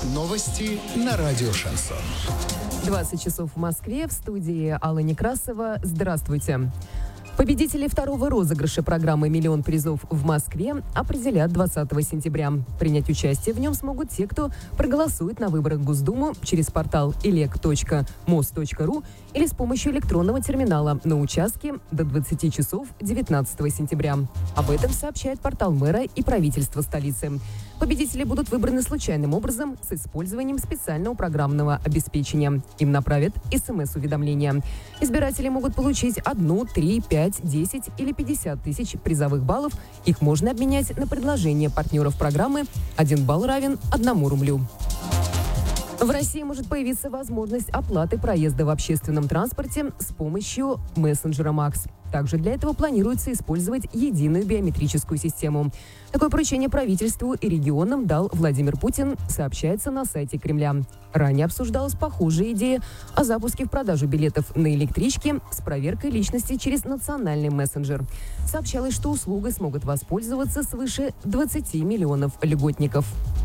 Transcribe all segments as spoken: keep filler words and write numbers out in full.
Новости на радио «Шансон». двадцать часов в Москве. В студии Алла Некрасова. Здравствуйте. Победители второго розыгрыша программы «Миллион призов» в Москве определят двадцатого сентября. Принять участие в нем смогут те, кто проголосует на выборах в Госдуму через портал элек точка мос точка ру или с помощью электронного терминала на участке до двадцати часов девятнадцатого сентября. Об этом сообщает портал мэра и правительства столицы. Победители будут выбраны случайным образом с использованием специального программного обеспечения. Им направят эс эм эс-уведомления. Избиратели могут получить одну, три, пять, десять или пятьдесят тысяч призовых баллов. Их можно обменять на предложение партнеров программы. Один балл равен одному рублю. В России может появиться возможность оплаты проезда в общественном транспорте с помощью мессенджера Макс. Также для этого планируется использовать единую биометрическую систему. Такое поручение правительству и регионам дал Владимир Путин, сообщается на сайте Кремля. Ранее обсуждалась похожая идея о запуске в продажу билетов на электричке с проверкой личности через национальный мессенджер. Сообщалось, что услугой смогут воспользоваться свыше двадцати миллионов льготников.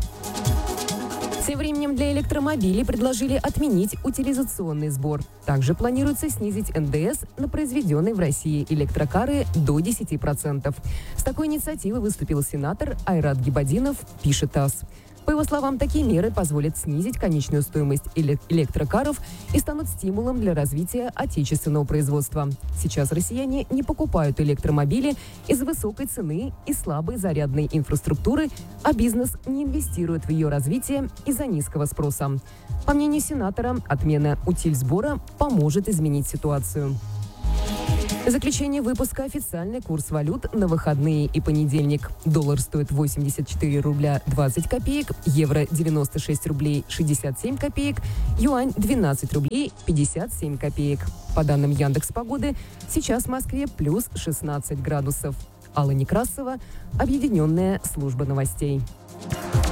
Тем временем для электромобилей предложили отменить утилизационный сбор. Также планируется снизить эн дэ эс на произведенные в России электрокары до десяти процентов. С такой инициативой выступил сенатор Айрат Гибаддинов, пишет ТАСС. По его словам, такие меры позволят снизить конечную стоимость электрокаров и станут стимулом для развития отечественного производства. Сейчас россияне не покупают электромобили из-за высокой цены и слабой зарядной инфраструктуры, а бизнес не инвестирует в ее развитие из-за низкого спроса. По мнению сенатора, отмена утильсбора поможет изменить ситуацию. Заключение выпуска: официальный курс валют на выходные и понедельник. Доллар стоит восемьдесят четыре рубля двадцать копеек, евро девяносто шесть рублей шестьдесят семь копеек, юань двенадцать рублей пятьдесят семь копеек. По данным Яндекс.Погоды, сейчас в Москве плюс шестнадцать градусов. Алла Некрасова, Объединенная служба новостей.